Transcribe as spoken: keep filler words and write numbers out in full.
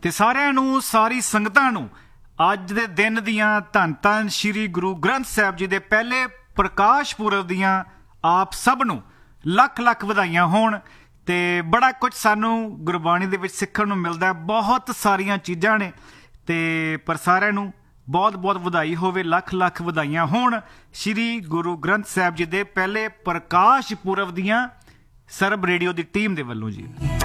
ਤੇ ਸਾਰਿਆਂ ਨੂੰ, ਸਾਰੀ ਸੰਗਤਾਂ ਨੂੰ ਅੱਜ ਦੇ ਦਿਨ ਦੀਆਂ ਧੰਨ ਧੰਨ ਸ਼੍ਰੀ ਗੁਰੂ ਗ੍ਰੰਥ ਸਾਹਿਬ ਜੀ ਦੇ ਪਹਿਲੇ ਪ੍ਰਕਾਸ਼ ਪੁਰਬ ਦੀਆਂ ਆਪ ਸਭ ਨੂੰ ਲੱਖ ਲੱਖ ਵਧਾਈਆਂ ਹੋਣ। ਤੇ ਬੜਾ ਕੁਝ ਸਾਨੂੰ ਗੁਰਬਾਣੀ ਦੇ ਵਿੱਚ ਸਿੱਖਣ ਨੂੰ ਮਿਲਦਾ, ਬਹੁਤ ਸਾਰੀਆਂ ਚੀਜ਼ਾਂ ਨੇ। ਤੇ ਪਰ ਸਾਰਿਆਂ ਨੂੰ ਬਹੁਤ ਬਹੁਤ ਵਧਾਈ ਹੋਵੇ, ਲੱਖ ਲੱਖ ਵਧਾਈਆਂ ਹੋਣ ਸ਼੍ਰੀ ਗੁਰੂ ਗ੍ਰੰਥ ਸਾਹਿਬ ਜੀ ਦੇ ਪਹਿਲੇ ਪ੍ਰਕਾਸ਼ ਪੁਰਬ ਦੀਆਂ ਸਰਬ ਰੇਡੀਓ ਦੀ ਟੀਮ ਦੇ ਵੱਲੋਂ ਜੀ।